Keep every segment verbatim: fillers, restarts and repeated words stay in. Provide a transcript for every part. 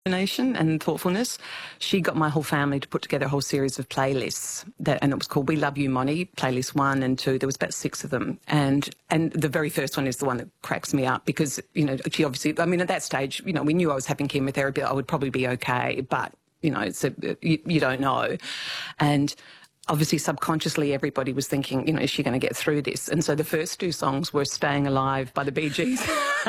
imagination and thoughtfulness. She got my whole family to put together a whole series of playlists, that, and it was called We Love You, Moni, playlist one and two. There was about six of them. And and the very first one is the one that cracks me up because, you know, she obviously, I mean, at that stage, you know, we knew I was having chemotherapy. I would probably be okay, but, you know, it's a, you, you don't know. And obviously, subconsciously, everybody was thinking, you know, is she going to get through this? And so the first two songs were Staying Alive by the Bee Gees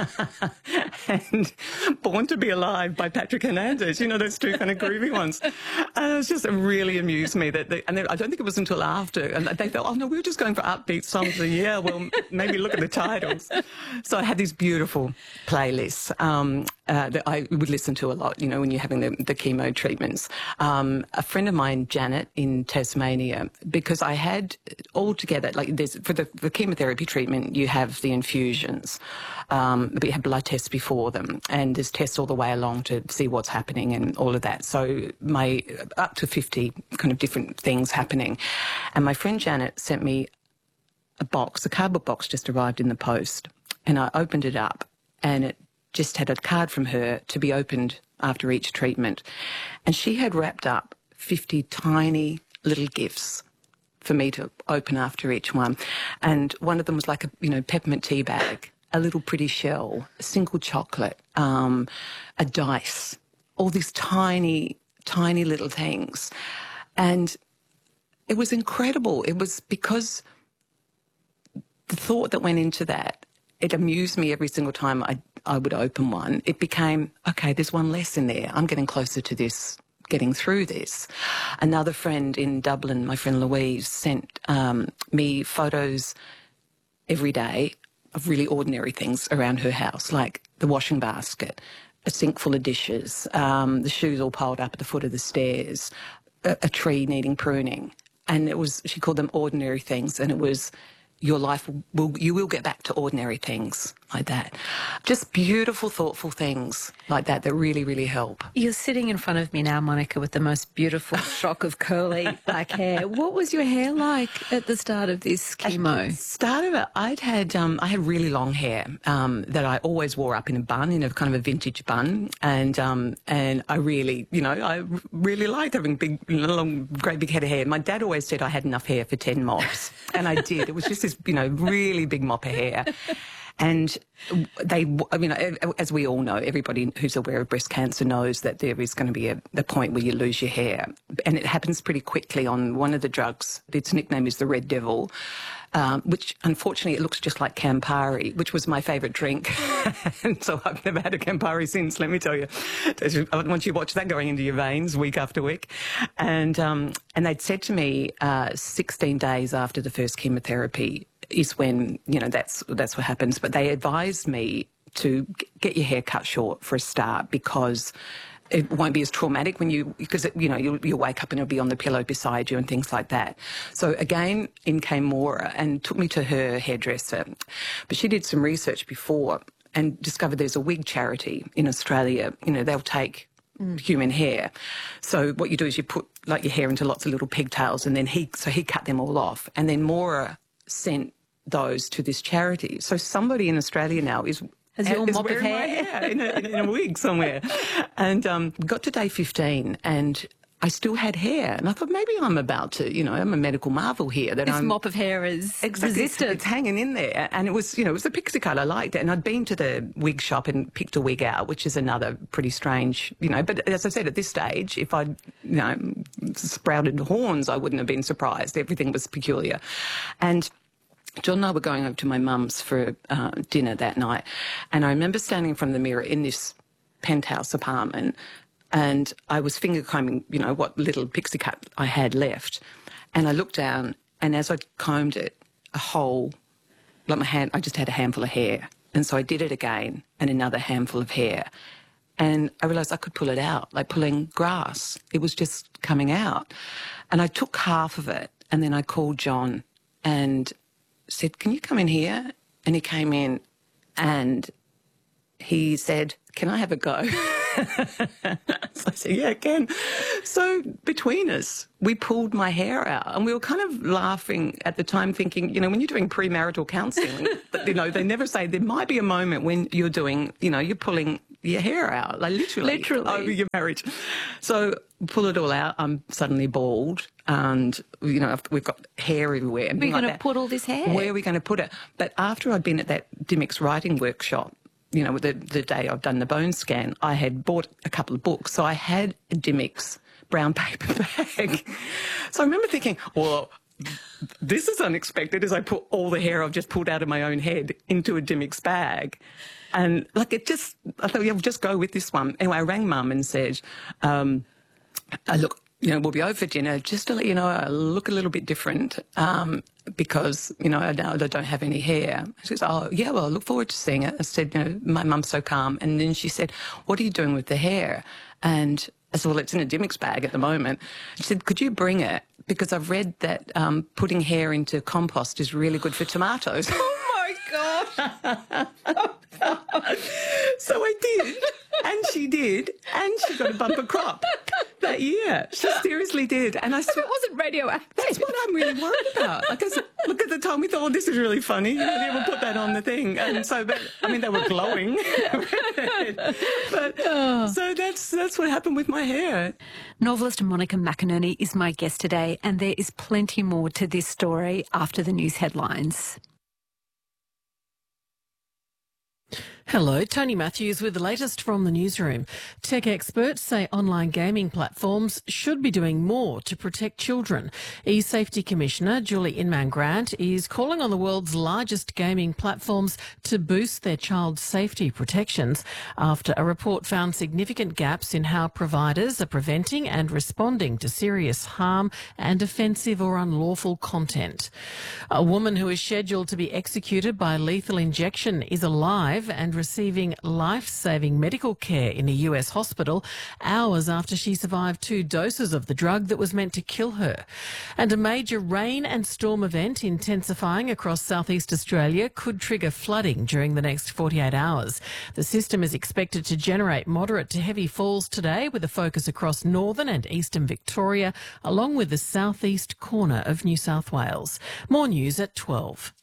and Born to Be Alive by Patrick Hernandez, you know, those two kind of groovy ones. And it was just, it really amused me. that they, And then, I don't think it was until after, and they thought, oh, no, we were just going for upbeat songs. And yeah, well, maybe look at the titles. So I had these beautiful playlists um, uh, that I would listen to a lot, you know, when you're having the, the chemo treatments. Um, a friend of mine, Janet, in Tasmania, because I had all together, like there's, for the, the chemotherapy treatment, you have the infusions, um, but you have blood tests before them, and there's tests all the way along to see what's happening and all of that. So my, up to fifty kind of different things happening. And my friend Janet sent me a box, a cardboard box just arrived in the post, and I opened it up, and it just had a card from her to be opened after each treatment. And she had wrapped up fifty tiny little gifts for me to open after each one. And one of them was like a, you know, peppermint tea bag, a little pretty shell, a single chocolate, um, a dice, all these tiny, tiny little things. And it was incredible. It was because the thought that went into that, it amused me every single time I, I would open one. It became, okay, there's one less in there. I'm getting closer to this, getting through this. Another friend in Dublin, my friend Louise, sent um, me photos every day of really ordinary things around her house, like the washing basket, a sink full of dishes, um, the shoes all piled up at the foot of the stairs, a, a tree needing pruning. And it was, she called them ordinary things, and it was, your life will, you will get back to ordinary things like that. Just beautiful, thoughtful things like that that really, really help. You're sitting in front of me now, Monica, with the most beautiful shock of curly black hair. What was your hair like at the start of this chemo? At the start of it, I'd had, um, I had really long hair um, that I always wore up in a bun, in a kind of a vintage bun. And um, and I really, you know, I really liked having big, long, great big head of hair. My dad always said I had enough hair for ten mops. And I did. It was just this, you know, really big mop of hair. And they, I mean, as we all know, everybody who's aware of breast cancer knows that there is going to be a, a point where you lose your hair. And it happens pretty quickly on one of the drugs. Its nickname is the Red Devil, um, which unfortunately it looks just like Campari, which was my favourite drink. And so I've never had a Campari since, let me tell you. Once you watch that going into your veins week after week. And, um, and they'd said to me uh, sixteen days after the first chemotherapy, is when, you know, that's that's what happens. But they advised me to get your hair cut short for a start because it won't be as traumatic when you, because, it, you know, you'll, you'll wake up and it'll be on the pillow beside you and things like that. So again, in came Maura and took me to her hairdresser. But she did some research before and discovered there's a wig charity in Australia. You know, they'll take mm. human hair. So what you do is you put like your hair into lots of little pigtails, and then he, so he cut them all off. And then Maura sent those to this charity. So somebody in Australia now is Has your is mop of hair, hair in, a, in a wig somewhere. And um, got to day fifteen, and I still had hair, and I thought maybe I'm about to, you know, I'm a medical marvel here. That this I'm, mop of hair is exactly, resistant. It's, it's hanging in there, and it was, you know, it was a pixie cut. I liked it, and I'd been to the wig shop and picked a wig out, which is another pretty strange, you know. But as I said, at this stage, if I'd, you know, sprouted horns, I wouldn't have been surprised. Everything was peculiar, and John and I were going over to my mum's for uh, dinner that night, and I remember standing in front of the mirror in this penthouse apartment, and I was finger combing, you know, what little pixie cut I had left, and I looked down, and as I combed it, a whole, like my hand, I just had a handful of hair, and so I did it again, and another handful of hair, and I realised I could pull it out, like pulling grass. It was just coming out, and I took half of it, and then I called John, and said, can you come in here? And he came in and he said, can I have a go? So I said, yeah, I can. So between us, we pulled my hair out, and we were kind of laughing at the time, thinking, you know, when you're doing premarital counselling, you know, they never say there might be a moment when you're doing, you know, you're pulling your hair out, like literally, Literally. over your marriage. So pull it all out. I'm suddenly bald, and you know we've got hair everywhere. Where are you like going to put all this hair? Where are we going to put it? But after I'd been at that Dymocks writing workshop, you know, the the day I've done the bone scan, I had bought a couple of books, so I had a Dymocks brown paper bag. So I remember thinking, well, this is unexpected, as I put all the hair I've just pulled out of my own head into a Dymocks bag. And, like, it just, I thought, yeah, we'll just go with this one. Anyway, I rang Mum and said, um, uh, look, you know, we'll be over for dinner. Just to let you know, I look a little bit different um, because, you know, I, I don't have any hair. She says, oh, yeah, well, I look forward to seeing it. I said, you know, my mum's so calm. And then she said, what are you doing with the hair? And I said, well, it's in a Dymocks bag at the moment. She said, could you bring it? Because I've read that um, putting hair into compost is really good for tomatoes. Oh, my gosh. So I did, and she did, and she got a bumper crop that year. She seriously did. And I said, It wasn't radioactive. that's what I'm really worried about. Like I said, look, at the time we thought, oh, this is really funny. You know, we'll put that on the thing. And so, but, I mean, they were glowing. But, so that's, that's what happened with my hair. Novelist Monica McInerney is my guest today, and there is plenty more to this story after the news headlines. Hello, Tony Matthews with the latest from the newsroom. Tech experts say online gaming platforms should be doing more to protect children. E-Safety Commissioner Julie Inman-Grant is calling on the world's largest gaming platforms to boost their child safety protections after a report found significant gaps in how providers are preventing and responding to serious harm and offensive or unlawful content. A woman who is scheduled to be executed by lethal injection is alive and receiving life-saving medical care in a U S hospital hours after she survived two doses of the drug that was meant to kill her. And a major rain and storm event intensifying across southeast Australia could trigger flooding during the next forty-eight hours. The system is expected to generate moderate to heavy falls today, with a focus across northern and eastern Victoria, along with the southeast corner of New South Wales. More news at twelve.